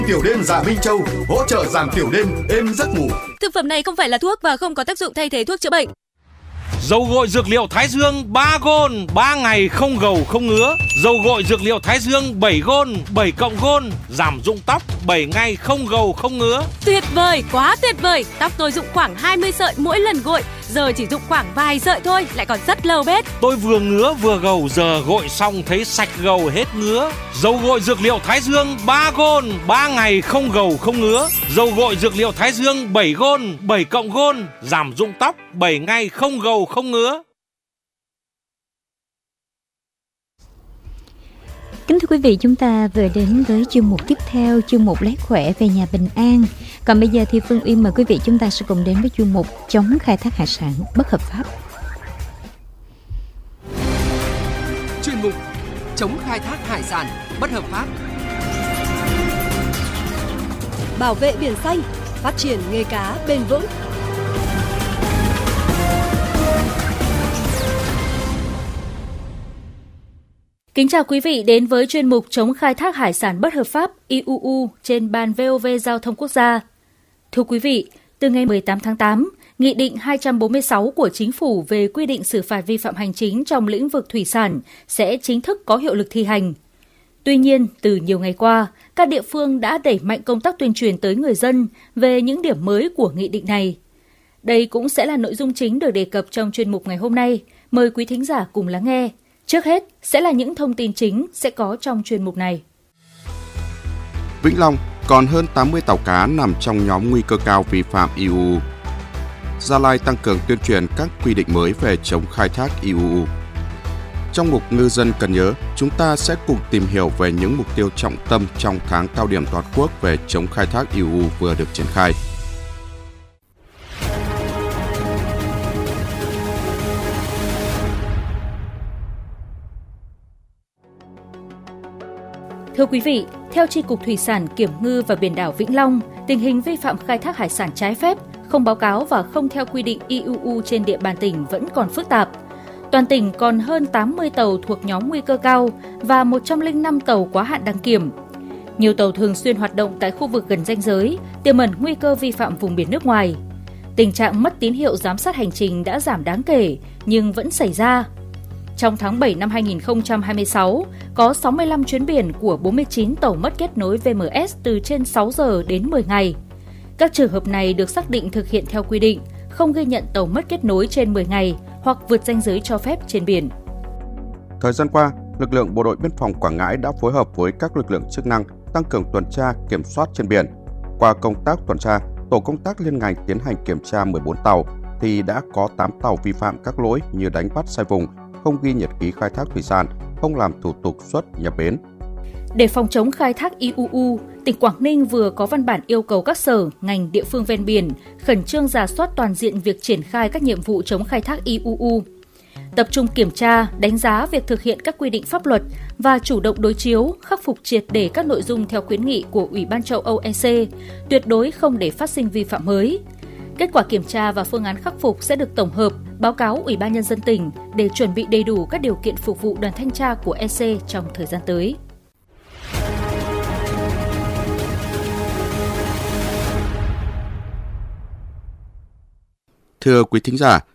Tiểu đêm dạ Minh Châu hỗ trợ giảm tiểu đêm, êm giấc ngủ. Thực phẩm này không phải là thuốc và không có tác dụng thay thế thuốc chữa bệnh. Dầu gội dược liệu Thái Dương 3 gôn, 3 ngày không gầu không ngứa. Dầu gội dược liệu Thái Dương 7 gôn, 7 cộng gôn, giảm rụng tóc 7 ngày không gầu không ngứa. Tuyệt vời, quá tuyệt vời. Tóc tôi rụng khoảng 20 sợi mỗi lần gội, giờ chỉ rụng khoảng vài sợi thôi, lại còn rất lâu bết. Tôi vừa ngứa vừa gầu, giờ gội xong thấy sạch gầu hết ngứa. Dầu gội dược liệu Thái Dương 3 gôn, 3 ngày không gầu không ngứa. Dầu gội dược liệu Thái Dương 7 gôn, 7 cộng gôn, giảm rụng tóc 7 ngày không gầu không ngứa. Kính thưa quý vị, chúng ta vừa đến với chuyên mục tiếp theo, chuyên mục Lấy khỏe về nhà bình an. Còn bây giờ thì Phương Uyên mời quý vị chúng ta sẽ cùng đến với chuyên mục chống khai thác hải sản bất hợp pháp. Chuyên mục chống khai thác hải sản bất hợp pháp. Bảo vệ biển xanh, phát triển nghề cá bền vững. Kính chào quý vị đến với chuyên mục chống khai thác hải sản bất hợp pháp IUU trên ban VOV Giao thông Quốc gia. Thưa quý vị, từ ngày 18 tháng 8, Nghị định 246 của Chính phủ về quy định xử phạt vi phạm hành chính trong lĩnh vực thủy sản sẽ chính thức có hiệu lực thi hành. Tuy nhiên, từ nhiều ngày qua, các địa phương đã đẩy mạnh công tác tuyên truyền tới người dân về những điểm mới của nghị định này. Đây cũng sẽ là nội dung chính được đề cập trong chuyên mục ngày hôm nay. Mời quý thính giả cùng lắng nghe. Trước hết sẽ là những thông tin chính sẽ có trong chuyên mục này. Vĩnh Long còn hơn 80 tàu cá nằm trong nhóm nguy cơ cao vi phạm IUU. Gia Lai tăng cường tuyên truyền các quy định mới về chống khai thác IUU. Trong mục Ngư dân cần nhớ, chúng ta sẽ cùng tìm hiểu về những mục tiêu trọng tâm trong tháng cao điểm toàn quốc về chống khai thác IUU vừa được triển khai. Thưa quý vị, theo Chi cục Thủy sản, Kiểm ngư và Biển đảo Vĩnh Long, tình hình vi phạm khai thác hải sản trái phép, không báo cáo và không theo quy định IUU trên địa bàn tỉnh vẫn còn phức tạp. Toàn tỉnh còn hơn 80 tàu thuộc nhóm nguy cơ cao và 105 tàu quá hạn đăng kiểm. Nhiều tàu thường xuyên hoạt động tại khu vực gần ranh giới, tiềm ẩn nguy cơ vi phạm vùng biển nước ngoài. Tình trạng mất tín hiệu giám sát hành trình đã giảm đáng kể nhưng vẫn xảy ra. Trong tháng 7 năm 2026, có 65 chuyến biển của 49 tàu mất kết nối VMS từ trên 6 giờ đến 10 ngày. Các trường hợp này được xác định thực hiện theo quy định, không ghi nhận tàu mất kết nối trên 10 ngày hoặc vượt ranh giới cho phép trên biển. Thời gian qua, lực lượng Bộ đội Biên phòng Quảng Ngãi đã phối hợp với các lực lượng chức năng tăng cường tuần tra, kiểm soát trên biển. Qua công tác tuần tra, tổ công tác liên ngành tiến hành kiểm tra 14 tàu, thì đã có 8 tàu vi phạm các lỗi như đánh bắt sai vùng, không ghi nhật ký khai thác thủy sản, không làm thủ tục xuất nhập bến. Để phòng chống khai thác IUU, tỉnh Quảng Ninh vừa có văn bản yêu cầu các sở, ngành địa phương ven biển khẩn trương rà soát toàn diện việc triển khai các nhiệm vụ chống khai thác IUU. Tập trung kiểm tra, đánh giá việc thực hiện các quy định pháp luật và chủ động đối chiếu, khắc phục triệt để các nội dung theo khuyến nghị của Ủy ban châu Âu EC, tuyệt đối không để phát sinh vi phạm mới. Kết quả kiểm tra và phương án khắc phục sẽ được tổng hợp, báo cáo Ủy ban Nhân dân tỉnh để chuẩn bị đầy đủ các điều kiện phục vụ đoàn thanh tra của EC trong thời gian tới. Thưa quý thính giả,